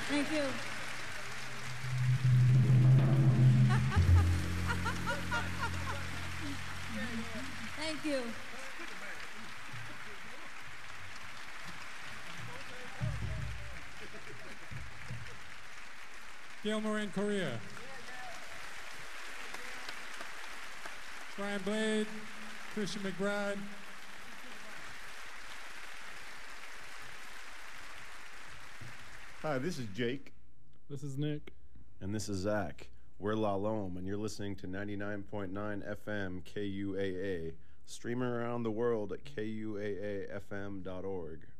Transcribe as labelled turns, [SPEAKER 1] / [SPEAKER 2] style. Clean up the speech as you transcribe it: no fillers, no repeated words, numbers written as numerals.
[SPEAKER 1] Thank you. Thank you.
[SPEAKER 2] Gilmore in Korea. Brian Blade, Christian McBride.
[SPEAKER 3] Hi, this is Jake.
[SPEAKER 4] This is Nick.
[SPEAKER 5] And this is Zach. We're La Lome, and you're listening to 99.9 FM KUAA, streaming around the world at kuaafm.org.